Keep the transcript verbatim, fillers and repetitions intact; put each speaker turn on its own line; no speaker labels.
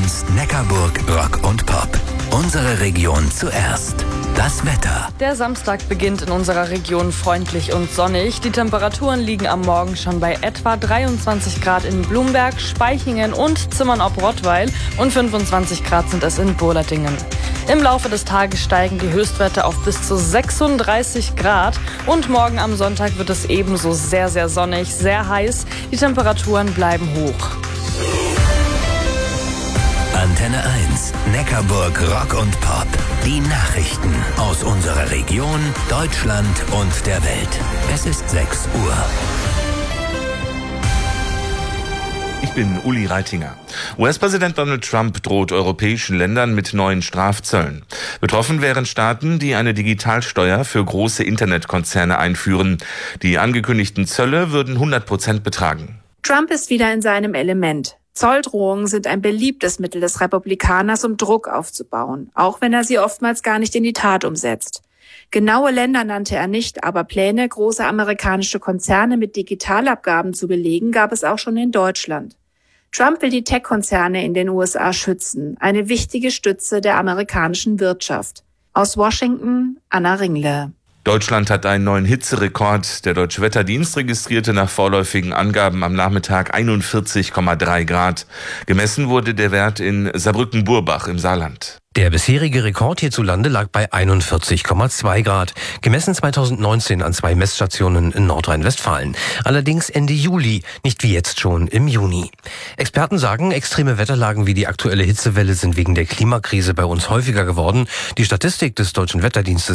eins Neckarburg Rock und Pop. Unsere Region zuerst. Das Wetter.
Der Samstag beginnt in unserer Region freundlich und sonnig. Die Temperaturen liegen am Morgen schon bei etwa dreiundzwanzig Grad in Blumberg, Spaichingen und Zimmern ob Rottweil und fünfundzwanzig Grad sind es in Burladingen. Im Laufe des Tages steigen die Höchstwerte auf bis zu sechsunddreißig Grad und morgen am Sonntag wird es ebenso sehr, sehr sonnig, sehr heiß. Die Temperaturen bleiben hoch.
Antenne eins, Neckarburg Rock und Pop. Die Nachrichten aus unserer Region, Deutschland und der Welt. Es ist sechs Uhr.
Ich bin Uli Reitinger. U S-Präsident Donald Trump droht europäischen Ländern mit neuen Strafzöllen. Betroffen wären Staaten, die eine Digitalsteuer für große Internetkonzerne einführen. Die angekündigten Zölle würden hundert Prozent betragen.
Trump ist wieder in seinem Element. Zolldrohungen sind ein beliebtes Mittel des Republikaners, um Druck aufzubauen, auch wenn er sie oftmals gar nicht in die Tat umsetzt. Genaue Länder nannte er nicht, aber Pläne, große amerikanische Konzerne mit Digitalabgaben zu belegen, gab es auch schon in Deutschland. Trump will die Tech-Konzerne in den U S A schützen, eine wichtige Stütze der amerikanischen Wirtschaft. Aus Washington, Anna Ringle.
Deutschland hat einen neuen Hitzerekord. Der Deutsche Wetterdienst registrierte nach vorläufigen Angaben am Nachmittag einundvierzig Komma drei Grad. Gemessen wurde der Wert in Saarbrücken-Burbach im Saarland.
Der bisherige Rekord hierzulande lag bei einundvierzig Komma zwei Grad, gemessen zweitausendneunzehn an zwei Messstationen in Nordrhein-Westfalen. Allerdings Ende Juli, nicht wie jetzt schon im Juni. Experten sagen, extreme Wetterlagen wie die aktuelle Hitzewelle sind wegen der Klimakrise bei uns häufiger geworden. Die Statistik des Deutschen Wetterdienstes